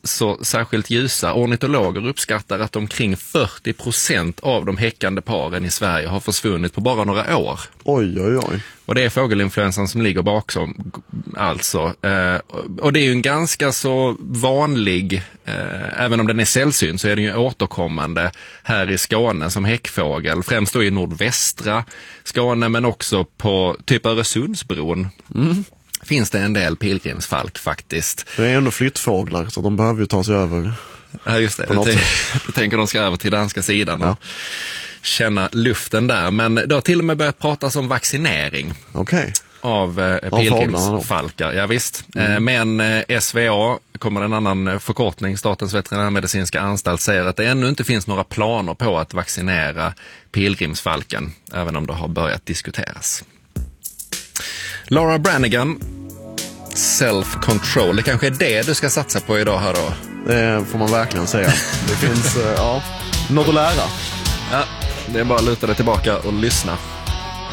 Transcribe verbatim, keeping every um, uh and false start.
så särskilt ljusa. Ornitologer uppskattar att omkring fyrtio procent av de häckande paren i Sverige har försvunnit på bara några år. Oj, oj, oj. Och det är fågelinfluensan som ligger bakom, alltså. Eh, och det är ju en ganska så vanlig, eh, även om den är sällsynt, så är den ju återkommande här i Skåne som häckfågel. Främst då i nordvästra Skåne, men också på typ Öresundsbron. Mm. Finns det en del pilgrimsfalk faktiskt. Det är ändå flyttfåglar, så de behöver ju ta sig över. Ja, just det. Jag tänker, jag tänker de ska över till danska sidan. Ja. Känna luften där, men det har till och med börjat pratas om vaccinering okay. av eh, pilgrimsfalkar. Ja, visst. Mm. Eh, men eh, S V A, kommer en annan förkortning, Statens veterinärmedicinska anstalt, säger att det ännu inte finns några planer på att vaccinera pilgrimsfalken, även om det har börjat diskuteras. Laura Branigan, Self-Control, det kanske är det du ska satsa på idag här då? Det får man verkligen säga. Det finns, ja, något att lära. Ja, det är bara att luta dig tillbaka och lyssna.